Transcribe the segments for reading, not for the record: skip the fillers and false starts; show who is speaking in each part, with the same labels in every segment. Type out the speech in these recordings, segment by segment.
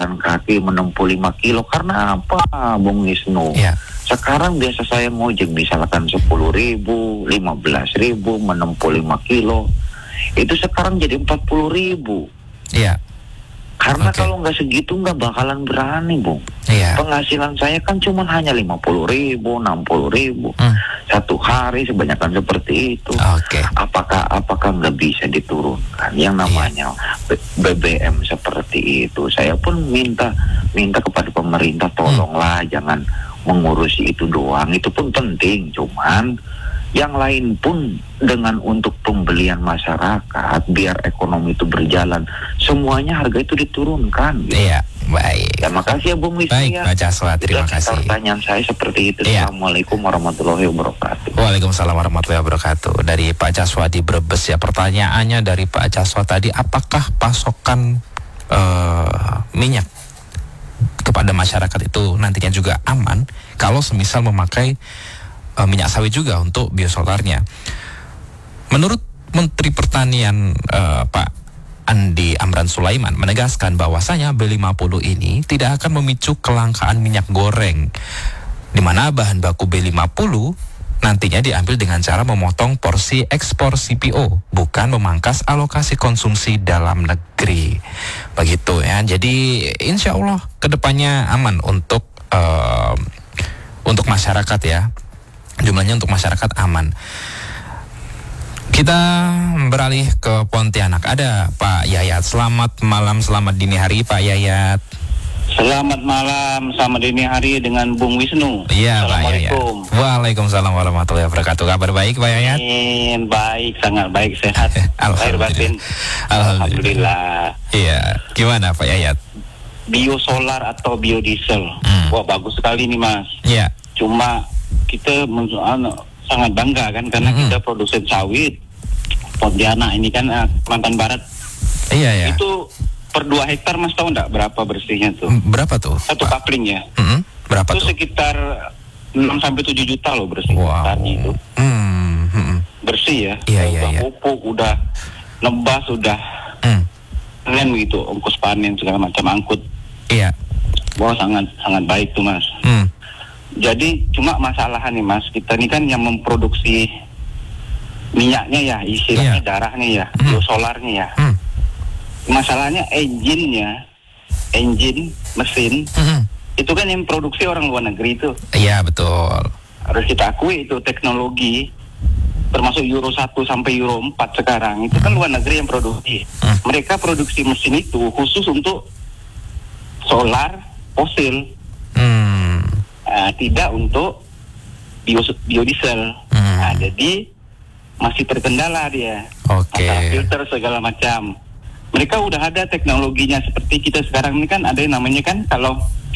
Speaker 1: jalan kaki menempuh 5 kilo. Karena apa, Bung Wisnu?
Speaker 2: Ya.
Speaker 1: Sekarang biasa saya ngojek misalkan 10.000, 15.000 menempuh 5 kilo. Itu sekarang jadi 40.000.
Speaker 2: Iya.
Speaker 1: Karena
Speaker 2: Oke.
Speaker 1: kalau nggak segitu nggak bakalan berani, Bung.
Speaker 2: Iya.
Speaker 1: Penghasilan saya kan cuma hanya 50.000, 60.000 satu hari, sebanyakan seperti itu.
Speaker 2: Oke.
Speaker 1: Apakah nggak bisa diturunkan yang namanya BBM seperti itu? Saya pun minta kepada pemerintah, tolonglah jangan mengurusi itu doang. Itu pun penting, cuman yang lain pun dengan untuk pembelian masyarakat biar ekonomi itu berjalan, semuanya harga itu diturunkan. Gitu.
Speaker 2: Iya, baik.
Speaker 1: Terima kasih ya Bung Wisnu.
Speaker 2: Baik, Pak Jaswa, terima kasih.
Speaker 1: Pertanyaan saya seperti itu.
Speaker 2: Iya.
Speaker 1: Assalamualaikum warahmatullahi wabarakatuh.
Speaker 2: Waalaikumsalam warahmatullahi wabarakatuh. Dari Pak Jaswa di Brebes ya. Pertanyaannya dari Pak Jaswa tadi, apakah pasokan minyak kepada masyarakat itu nantinya juga aman kalau semisal memakai minyak sawit juga untuk biosolarnya? Menurut Menteri Pertanian Pak Andi Amran Sulaiman menegaskan bahwasanya B50 ini tidak akan memicu kelangkaan minyak goreng, di mana bahan baku B50 nantinya diambil dengan cara memotong porsi ekspor CPO, bukan memangkas alokasi konsumsi dalam negeri. Begitu ya. Jadi insya Allah kedepannya aman untuk masyarakat ya. Jumlahnya untuk masyarakat aman. Kita beralih ke Pontianak. Ada Pak Yayat. Selamat malam, selamat dini hari Pak Yayat.
Speaker 3: Selamat malam, selamat dini hari dengan Bung Wisnu.
Speaker 2: Iya Pak Yayat.
Speaker 3: Assalamualaikum.
Speaker 2: Waalaikumsalam warahmatullahi wabarakatuh. Kabar baik Pak Yayat?
Speaker 3: Baik, sangat baik, sehat. Lahir batin. Alhamdulillah.
Speaker 2: Iya, gimana Pak Yayat?
Speaker 3: Biosolar atau biodiesel. Wah, bagus sekali nih Mas.
Speaker 2: Iya.
Speaker 3: Cuma kita sangat bangga kan karena kita produsen sawit. Pontianak ini kan Kalimantan Barat.
Speaker 2: Iya ya.
Speaker 3: Itu per 2 hektar Mas tahu enggak berapa bersihnya tuh?
Speaker 2: Berapa tuh?
Speaker 3: Satu
Speaker 2: Pak?
Speaker 3: kapling ya.
Speaker 2: Berapa
Speaker 3: Itu
Speaker 2: tuh?
Speaker 3: sekitar 6-7 juta loh bersih.
Speaker 2: Wow.
Speaker 3: Itu. Bersih ya.
Speaker 2: Iya.
Speaker 3: Pupuk udah nebas, udah keren gitu, ongkos panen segala macam, angkut.
Speaker 2: Iya.
Speaker 3: Wah, sangat baik tuh Mas. Jadi cuma masalahnya nih Mas, kita ini kan yang memproduksi minyaknya ya, istilahnya darahnya ya, biosolarnya ya. Masalahnya engine, mesin, itu kan yang produksi orang luar negeri itu.
Speaker 2: Iya, betul.
Speaker 3: Harus kita akui itu teknologi, termasuk Euro 1 sampai Euro 4 sekarang, itu kan luar negeri yang produksi. Mereka produksi mesin itu khusus untuk solar fosil. Tidak untuk biodiesel. Jadi masih terkendala dia. Masalah filter segala macam. Mereka udah ada teknologinya seperti kita sekarang ini kan ada yang namanya kan kalau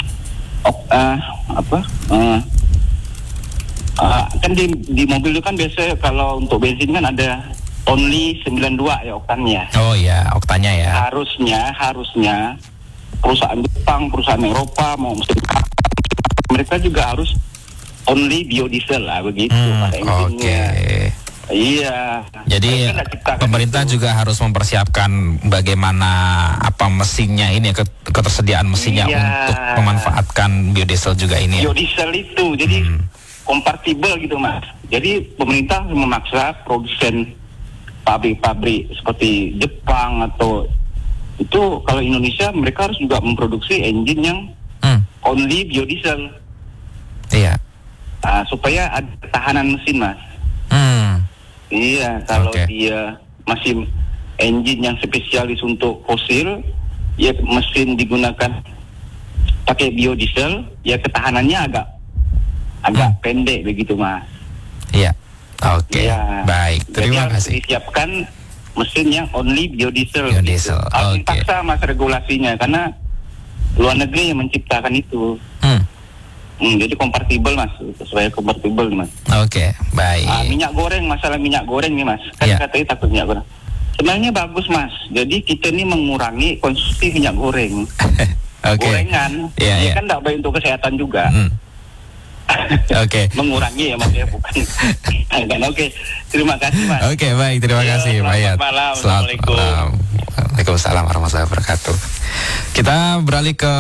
Speaker 3: kan di mobil itu kan biasa kalau untuk bensin kan ada only 92 ya oktannya.
Speaker 2: Oh ya, oktannya ya.
Speaker 3: Harusnya perusahaan Jepang, perusahaan Eropa mau mesin mereka juga harus only biodiesel lah begitu pada engine-nya. Iya.
Speaker 2: Jadi pemerintah juga harus mempersiapkan bagaimana mesinnya ini, ketersediaan mesinnya untuk memanfaatkan biodiesel juga ini.
Speaker 3: Biodiesel itu jadi kompatibel gitu Mas. Jadi pemerintah memaksa produsen pabrik-pabrik seperti Jepang atau itu kalau Indonesia mereka harus juga memproduksi engine yang only biodiesel.
Speaker 2: Iya.
Speaker 3: Supaya ada ketahanan mesin Mas. Iya, kalau dia masih engine yang spesialis untuk fosil, ya mesin digunakan pakai biodiesel, ya ketahanannya agak pendek begitu Mas.
Speaker 2: Iya. Oke.
Speaker 3: Ya.
Speaker 2: Baik. Terima
Speaker 3: Jadi
Speaker 2: kasih.
Speaker 3: disiapkan mesin yang only biodiesel.
Speaker 2: Biodiesel.
Speaker 3: Gitu. Harus dipaksa Mas regulasinya karena luar negeri yang menciptakan itu. Jadi kompatibel Mas, supaya kompatibel Mas.
Speaker 2: Oke, baik.
Speaker 3: Minyak goreng, masalah minyak goreng nih Mas. Kan katanya takut minyak goreng. Sebenarnya bagus Mas. Jadi kita ini mengurangi konsumsi minyak goreng. Gorengan. Ini kan tidak baik untuk kesehatan juga. Mengurangi ya Mas ya, bukan. Terima kasih Mas.
Speaker 2: Baik, terima kasih Pak Yayat.
Speaker 3: Selamat malam.
Speaker 2: Assalamualaikum. Waalaikumsalam warahmatullahi wabarakatuh. Kita beralih ke